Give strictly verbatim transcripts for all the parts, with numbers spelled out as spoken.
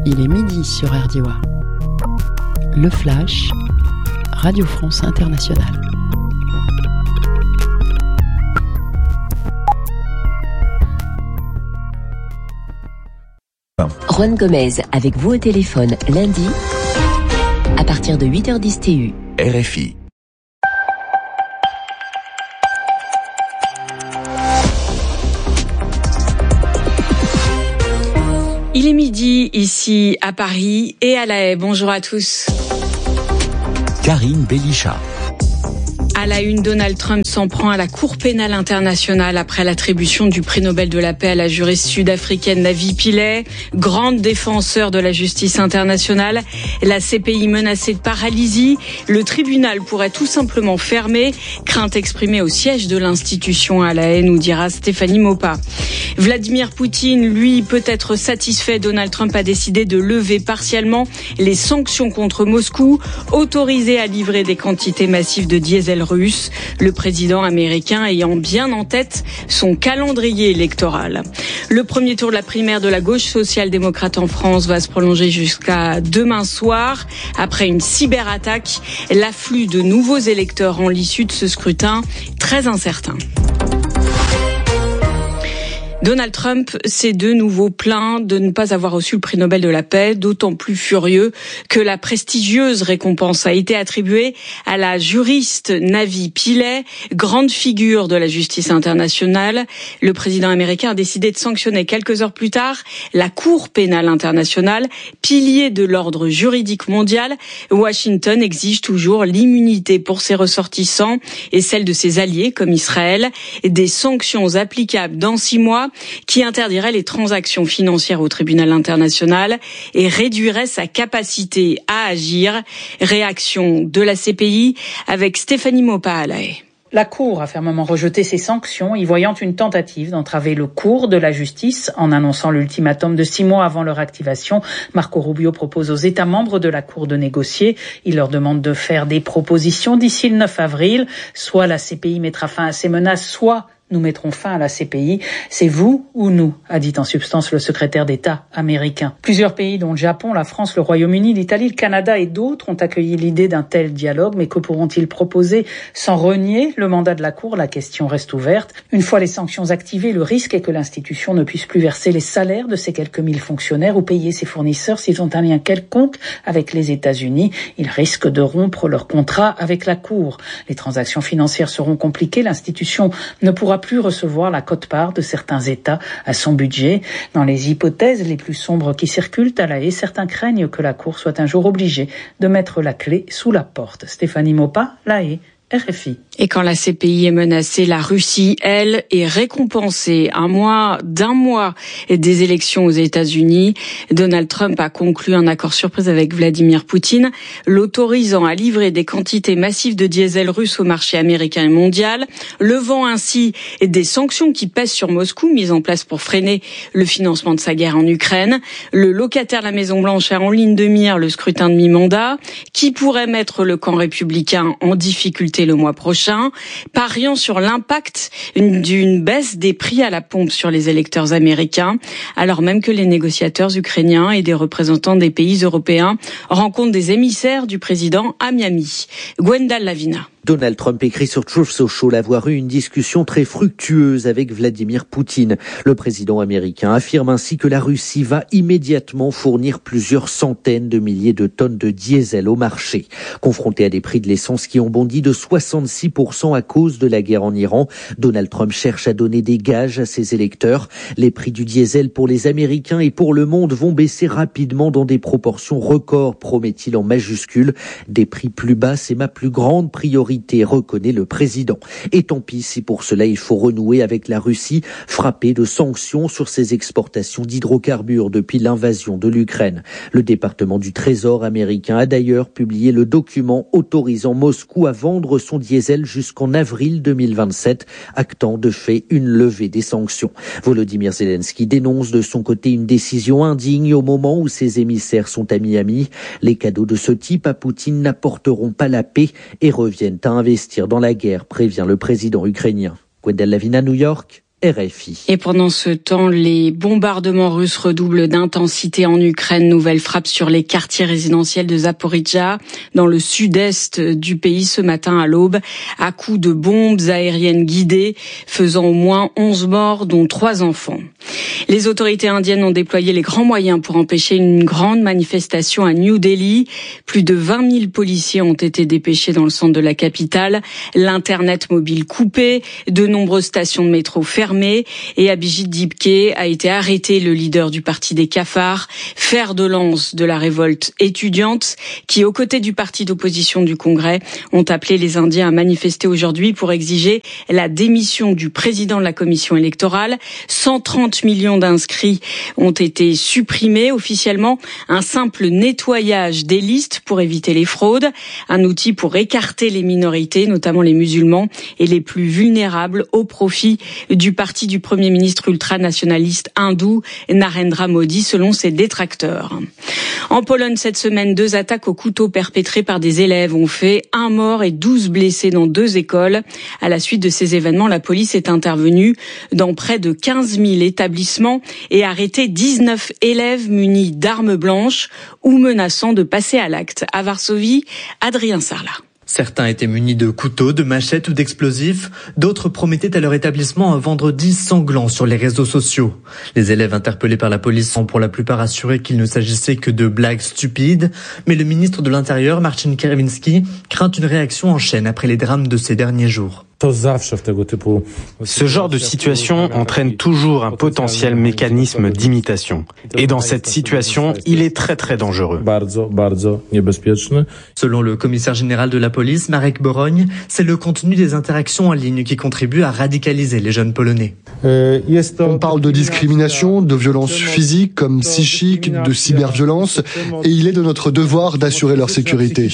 Il est midi sur R D O A. Le Flash, Radio France Internationale. Juan Gomez avec vous au téléphone lundi à partir de huit heures dix T U. R F I. Il est midi ici à Paris et à La Haye. Bonjour à tous. Karine Bélichat. À la une, Donald Trump s'en prend à la Cour pénale internationale après l'attribution du prix Nobel de la paix à la juriste sud-africaine Navi Pillay, grande défenseur de la justice internationale. La C P I menacée de paralysie. Le tribunal pourrait tout simplement fermer. Crainte exprimée au siège de l'institution à La Haye, nous dira Stéphanie Maupas. Vladimir Poutine, lui, peut être satisfait. Donald Trump a décidé de lever partiellement les sanctions contre Moscou, autorisé à livrer des quantités massives de diesel russe, le président américain ayant bien en tête son calendrier électoral. Le premier tour de la primaire de la gauche social-démocrate en France va se prolonger jusqu'à demain soir. Après une cyberattaque, l'afflux de nouveaux électeurs rend l'issue de ce scrutin très incertain. Donald Trump s'est de nouveau plaint de ne pas avoir reçu le prix Nobel de la paix, d'autant plus furieux que la prestigieuse récompense a été attribuée à la juriste Navi Pillay, grande figure de la justice internationale. Le président américain a décidé de sanctionner quelques heures plus tard la Cour pénale internationale, pilier de l'ordre juridique mondial. Washington exige toujours l'immunité pour ses ressortissants et celle de ses alliés comme Israël, et des sanctions applicables dans six mois qui interdirait les transactions financières au tribunal international et réduirait sa capacité à agir. Réaction de la C P I avec Stéphanie Maupas à La Haye. La Cour a fermement rejeté ces sanctions, y voyant une tentative d'entraver le cours de la justice. En annonçant l'ultimatum de six mois avant leur activation, Marco Rubio propose aux États membres de la Cour de négocier. Il leur demande de faire des propositions d'ici le neuf avril. Soit la C P I mettra fin à ces menaces, soit nous mettrons fin à la C P I. C'est vous ou nous, a dit en substance le secrétaire d'État américain. Plusieurs pays, dont le Japon, la France, le Royaume-Uni, l'Italie, le Canada et d'autres, ont accueilli l'idée d'un tel dialogue. Mais que pourront-ils proposer sans renier le mandat de la Cour? La question reste ouverte. Une fois les sanctions activées, le risque est que l'institution ne puisse plus verser les salaires de ces quelques mille fonctionnaires ou payer ses fournisseurs s'ils ont un lien quelconque avec les États-Unis. Ils risquent de rompre leur contrat avec la Cour. Les transactions financières seront compliquées. L'institution ne pourra plus recevoir la quote-part de certains États à son budget. Dans les hypothèses les plus sombres qui circulent à La Haye, certains craignent que la Cour soit un jour obligée de mettre la clé sous la porte. Stéphanie Maupas, La Haye, R F I. Et quand la C P I est menacée, la Russie, elle, est récompensée. Un mois, d'un mois des élections aux États-Unis, Donald Trump a conclu un accord surprise avec Vladimir Poutine, l'autorisant à livrer des quantités massives de diesel russe au marché américain et mondial, levant ainsi des sanctions qui pèsent sur Moscou, mises en place pour freiner le financement de sa guerre en Ukraine. Le locataire de la Maison-Blanche a en ligne de mire le scrutin de mi-mandat, qui pourrait mettre le camp républicain en difficulté le mois prochain, pariant sur l'impact d'une baisse des prix à la pompe sur les électeurs américains, alors même que les négociateurs ukrainiens et des représentants des pays européens rencontrent des émissaires du président à Miami. Gwendal Lavina. Donald Trump écrit sur Truth Social avoir eu une discussion très fructueuse avec Vladimir Poutine. Le président américain affirme ainsi que la Russie va immédiatement fournir plusieurs centaines de milliers de tonnes de diesel au marché. Confronté à des prix de l'essence qui ont bondi de soixante-six pour cent à cause de la guerre en Iran, Donald Trump cherche à donner des gages à ses électeurs. Les prix du diesel pour les Américains et pour le monde vont baisser rapidement dans des proportions records, promet-il en majuscule. Des prix plus bas, c'est ma plus grande priorité, reconnaît le président. Et tant pis si pour cela il faut renouer avec la Russie, frappée de sanctions sur ses exportations d'hydrocarbures depuis l'invasion de l'Ukraine. Le département du Trésor américain a d'ailleurs publié le document autorisant Moscou à vendre son diesel jusqu'en avril deux mille vingt-sept, actant de fait une levée des sanctions. Volodymyr Zelensky dénonce de son côté une décision indigne au moment où ses émissaires sont à Miami. Les cadeaux de ce type à Poutine n'apporteront pas la paix et reviennent à investir dans la guerre, prévient le président ukrainien. Gwendal Lavina, New York, R F I. Et pendant ce temps, les bombardements russes redoublent d'intensité en Ukraine. Nouvelle frappe sur les quartiers résidentiels de Zaporijjia, dans le sud-est du pays ce matin à l'aube, à coups de bombes aériennes guidées, faisant au moins onze morts, dont trois enfants. Les autorités indiennes ont déployé les grands moyens pour empêcher une grande manifestation à New Delhi. Plus de vingt mille policiers ont été dépêchés dans le centre de la capitale. L'internet mobile coupé, de nombreuses stations de métro fermées et Abhijit Dibke a été arrêté, le leader du parti des cafards, fer de lance de la révolte étudiante qui, aux côtés du parti d'opposition du Congrès, ont appelé les Indiens à manifester aujourd'hui pour exiger la démission du président de la commission électorale. cent trente millions d'inscrits ont été supprimés officiellement. Un simple nettoyage des listes pour éviter les fraudes. Un outil pour écarter les minorités, notamment les musulmans et les plus vulnérables, au profit du parti du Premier ministre ultranationaliste hindou Narendra Modi, selon ses détracteurs. En Pologne, cette semaine, deux attaques au couteau perpétrées par des élèves ont fait un mort et douze blessés dans deux écoles. À la suite de ces événements, la police est intervenue dans près de quinze mille établissements et a arrêté dix-neuf élèves munis d'armes blanches ou menaçant de passer à l'acte. À Varsovie, Adrien Sarlat. Certains étaient munis de couteaux, de machettes ou d'explosifs. D'autres promettaient à leur établissement un vendredi sanglant sur les réseaux sociaux. Les élèves interpellés par la police ont pour la plupart assuré qu'il ne s'agissait que de blagues stupides. Mais le ministre de l'Intérieur, Marcin Kierwiński, craint une réaction en chaîne après les drames de ces derniers jours. Ce genre de situation entraîne toujours un potentiel mécanisme d'imitation. Et dans cette situation, il est très très dangereux. Selon le commissaire général de la police, Marek Boroń, c'est le contenu des interactions en ligne qui contribue à radicaliser les jeunes Polonais. On parle de discrimination, de violence physique comme psychique, de cyberviolence, et il est de notre devoir d'assurer leur sécurité.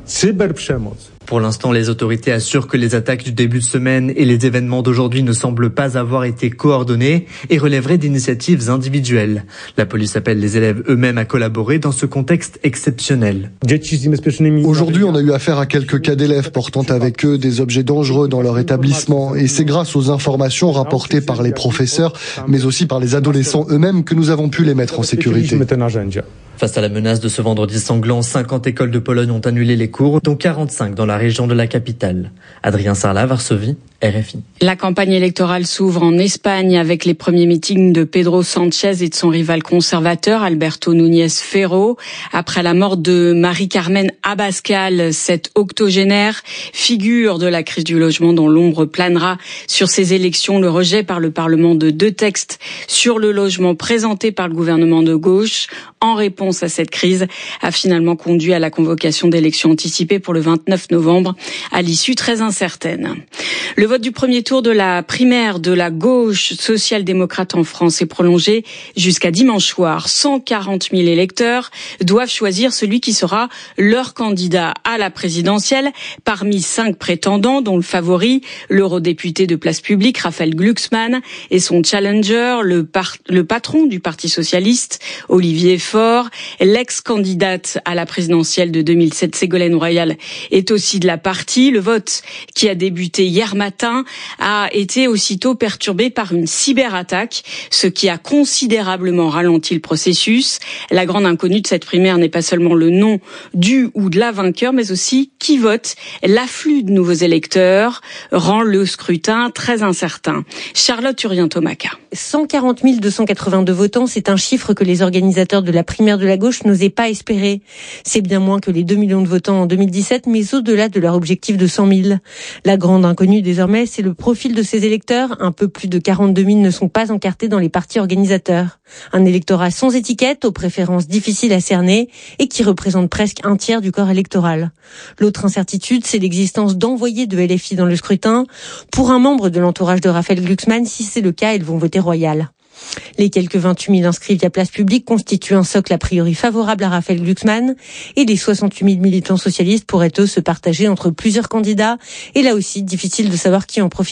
Pour l'instant, les autorités assurent que les attaques du début de semaine et les événements d'aujourd'hui ne semblent pas avoir été coordonnés et relèveraient d'initiatives individuelles. La police appelle les élèves eux-mêmes à collaborer dans ce contexte exceptionnel. Aujourd'hui, on a eu affaire à quelques cas d'élèves portant avec eux des objets dangereux dans leur établissement, et c'est grâce aux informations rapportées par les professeurs, mais aussi par les adolescents eux-mêmes, que nous avons pu les mettre en sécurité. Face à la menace de ce vendredi sanglant, cinquante écoles de Pologne ont annulé les cours, dont quarante-cinq dans la région de la capitale. Adrien Sarlat, Varsovie, R F I. La campagne électorale s'ouvre en Espagne avec les premiers meetings de Pedro Sánchez et de son rival conservateur Alberto Núñez Feijóo. Après la mort de Marie-Carmen Abascal, cette octogénaire, figure de la crise du logement dont l'ombre planera sur ces élections, le rejet par le Parlement de deux textes sur le logement présentés par le gouvernement de gauche en réponse à cette crise a finalement conduit à la convocation d'élections anticipées pour le vingt-neuf novembre, à l'issue très incertaine. Le vote du premier tour de la primaire de la gauche social-démocrate en France est prolongé jusqu'à dimanche soir. cent quarante mille électeurs doivent choisir celui qui sera leur candidat à la présidentielle parmi cinq prétendants, dont le favori, l'eurodéputé de Place Publique, Raphaël Glucksmann, et son challenger, le, par- le patron du Parti socialiste, Olivier Faure. L'ex-candidate à la présidentielle de deux mille sept, Ségolène Royal, est aussi de la partie. Le vote, qui a débuté hier matin, a été aussitôt perturbé par une cyberattaque, ce qui a considérablement ralenti le processus. La grande inconnue de cette primaire n'est pas seulement le nom du ou de la vainqueur, mais aussi qui vote. L'afflux de nouveaux électeurs rend le scrutin très incertain. Charlotte Urien-Tomaca. cent quarante mille deux cent quatre-vingt-deux votants, c'est un chiffre que les organisateurs de la primaire de la gauche n'osaient pas espérer. C'est bien moins que les deux millions de votants en deux mille dix-sept, mais au-delà de leur objectif de cent mille. La grande inconnue désormais, c'est le profil de ces électeurs. Un peu plus de quarante-deux mille ne sont pas encartés dans les partis organisateurs. Un électorat sans étiquette, aux préférences difficiles à cerner et qui représente presque un tiers du corps électoral. L'autre incertitude, c'est l'existence d'envoyés de L F I dans le scrutin. Pour un membre de l'entourage de Raphaël Glucksmann, si c'est le cas, ils vont voter Royal. Les quelques vingt-huit mille inscrits via Place Publique constituent un socle a priori favorable à Raphaël Glucksmann, et les soixante-huit mille militants socialistes pourraient eux se partager entre plusieurs candidats, et là aussi difficile de savoir qui en profitera.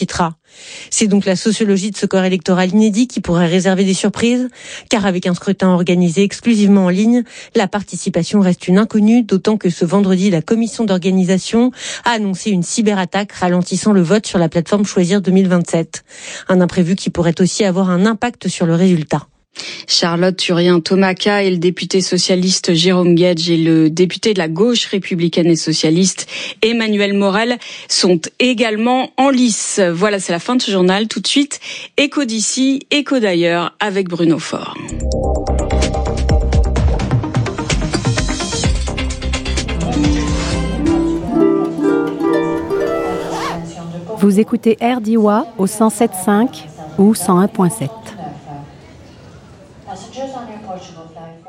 C'est donc la sociologie de ce corps électoral inédit qui pourrait réserver des surprises, car avec un scrutin organisé exclusivement en ligne, la participation reste une inconnue, d'autant que ce vendredi, la commission d'organisation a annoncé une cyberattaque ralentissant le vote sur la plateforme Choisir deux mille vingt-sept. Un imprévu qui pourrait aussi avoir un impact sur le résultat. Charlotte Turien-Tomaka et le député socialiste Jérôme Guedj et le député de la gauche républicaine et socialiste Emmanuel Morel sont également en lice. Voilà, c'est la fin de ce journal. Tout de suite, écho d'ici, écho d'ailleurs avec Bruno Faure. Vous écoutez R D I W A au cent sept virgule cinq ou cent un virgule sept. Passengers on your Portugal flight